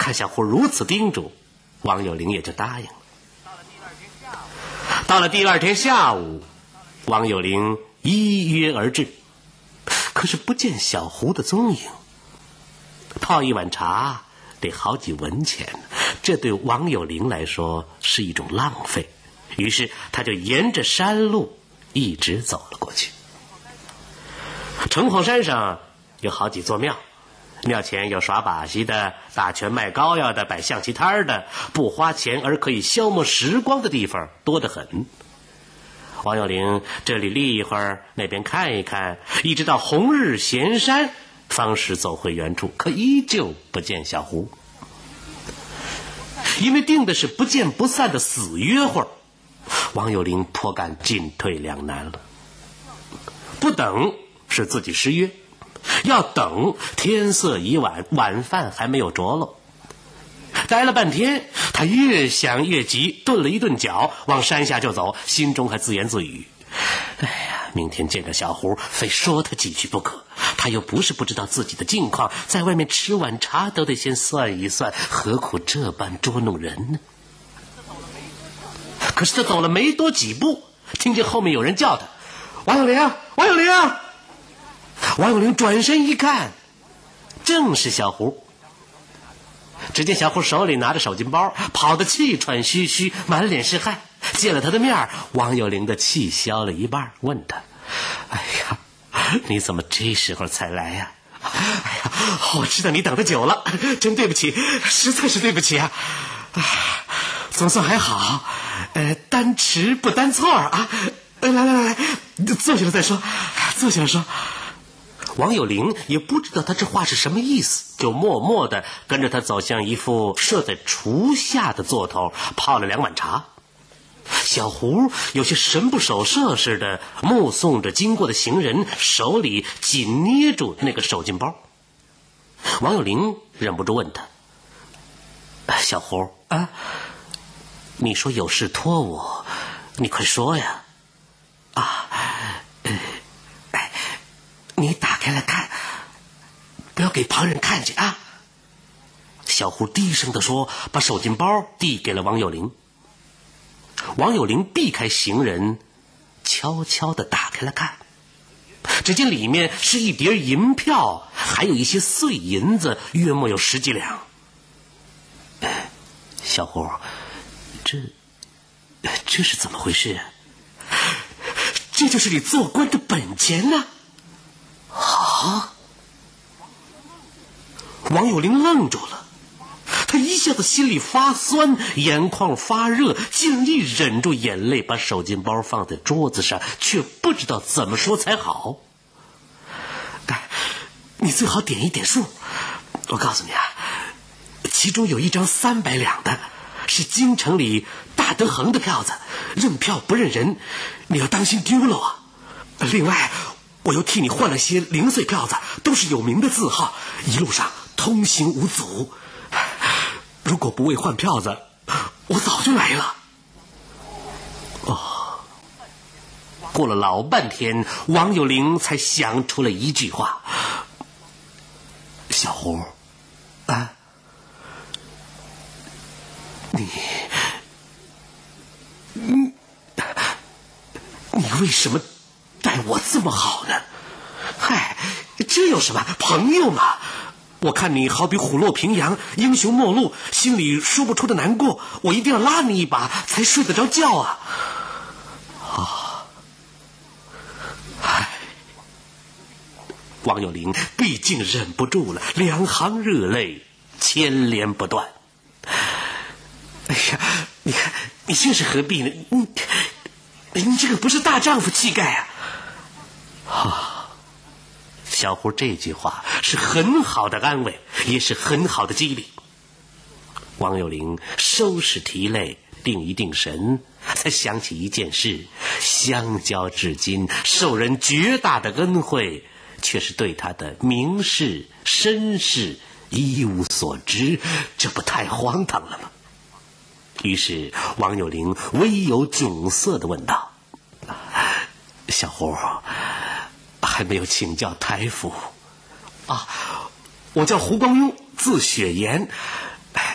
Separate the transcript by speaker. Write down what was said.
Speaker 1: 看小胡如此叮嘱，王有龄也就答应了。到了第二天下午，王有龄依约而至，可是不见小胡的踪影。泡一碗茶得好几文钱，这对王有龄来说是一种浪费，于是他就沿着山路一直走了过去。城隍山上有好几座庙，庙前有耍把戏的、打拳卖膏药的、摆象棋摊的，不花钱而可以消磨时光的地方多得很。王有龄这里立一会儿，那边看一看，一直到红日闲山，方是走回原处，可依旧不见小胡。因为定的是不见不散的死约会，王有龄颇感进退两难了。不等是自己失约，要等天色已晚，晚饭还没有着落。待了半天，他越想越急，顿了一顿脚，往山下就走，心中还自言自语：哎呀，明天见着小胡，非说他几句不可。他又不是不知道自己的境况，在外面吃碗茶都得先算一算，何苦这般捉弄人呢？可是他走了没多几步，听见后面有人叫他：王有龄，王有龄！王有龄转身一看，正是小胡。只见小胡手里拿着手巾包，跑得气喘吁吁，满脸是汗。见了他的面，王有龄的气消了一半，问他：哎呀，你怎么这时候才来呀？哎呀，我知道你等得久了，真对不起，实在是对不起啊！总算还好，单迟不单错啊！来，坐下来再说，坐下来说。王有龄也不知道他这话是什么意思，就默默地跟着他走向一副设在厨下的座头，泡了2碗茶。小胡有些神不守舍似的目送着经过的行人，手里紧捏住那个手巾包。王有龄忍不住问他：小胡啊，你说有事托我，你快说呀！你打开来看，不要给旁人看见啊！小胡低声地说，把手巾包递给了王有龄。王有龄避开行人，悄悄地打开了看，只见里面是一叠银票，还有一些碎银子，约莫有10几两。小胡，这是怎么回事啊？这就是你做官的本钱啊！啊！王有龄愣住了，他一下子心里发酸，眼眶发热，尽力忍住眼泪，把手巾包放在桌子上，却不知道怎么说才好。你最好点一点数，我告诉你啊，其中有一张300两的，是京城里大德恒的票子，认票不认人，你要当心丢了啊。另外我又替你换了些零碎票子，都是有名的字号，一路上通行无阻。如果不为换票子，我早就来了。过了老半天，王有龄才想出了一句话：小胡啊，你为什么待我这么好呢？嗨，这有什么，朋友嘛。我看你好比虎落平阳，英雄末路，心里说不出的难过，我一定要拉你一把才睡得着觉啊。王有龄毕竟忍不住了，2行热泪牵连不断。哎呀，你看你这是何必呢？你这个不是大丈夫气概啊！小胡这句话是很好的安慰，也是很好的激励。王有龄收拾提泪，定一定神，才想起一件事：相交至今，受人绝大的恩惠，却是对他的名事身世一无所知，这不太荒唐了吗？于是王有龄微有窘色地问道：小胡，还没有请教台父啊？我叫胡光庸，字雪岩，